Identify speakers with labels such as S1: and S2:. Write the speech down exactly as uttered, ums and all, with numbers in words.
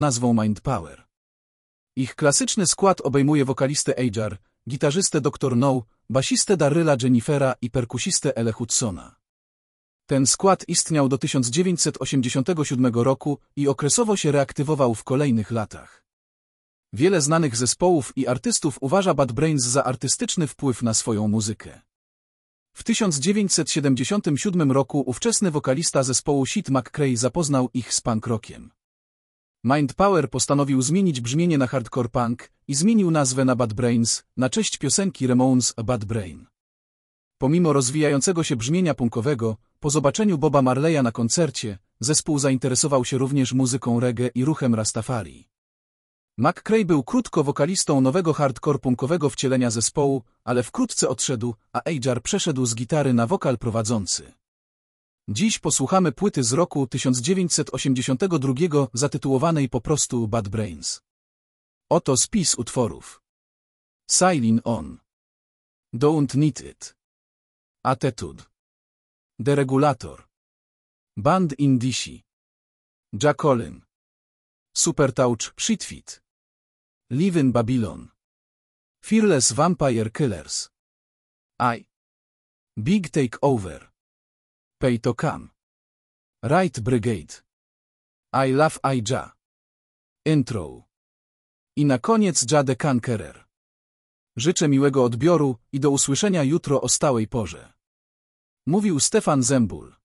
S1: nazwą Mind Power. Ich klasyczny skład obejmuje wokalistę Ajar, gitarzystę doktor No, basistę Darryla Jennifera i perkusistę Ele Hudsona. Ten skład istniał do tysiąc dziewięćset osiemdziesiątego siódmego roku i okresowo się reaktywował w kolejnych latach. Wiele znanych zespołów i artystów uważa Bad Brains za artystyczny wpływ na swoją muzykę. W tysiąc dziewięćset siedemdziesiątym siódmym roku ówczesny wokalista zespołu Chet McCrae zapoznał ich z punk rockiem. Mind Power postanowił zmienić brzmienie na hardcore punk i zmienił nazwę na Bad Brains na cześć piosenki Ramones A Bad Brain. Pomimo rozwijającego się brzmienia punkowego, po zobaczeniu Boba Marleya na koncercie, zespół zainteresował się również muzyką reggae i ruchem Rastafari. McCrae był krótko wokalistą nowego hardcore punkowego wcielenia zespołu, ale wkrótce odszedł, a Ajar przeszedł z gitary na wokal prowadzący. Dziś posłuchamy płyty z roku tysiąc dziewięćset osiemdziesiątego drugiego zatytułowanej po prostu Bad Brains. Oto spis utworów. Sailin' On, Don't Need It, Attitude, The Regulator, Band in D C, Jacqueline, Supertouch Shitfit, Live in Babylon, Fearless Vampire Killers, I, Big Takeover, Pay to Come, Right Brigade, I Love Ija, Intro i na koniec Ja the Conqueror. Życzę miłego odbioru i do usłyszenia jutro o stałej porze. Mówił Stefan Zembul.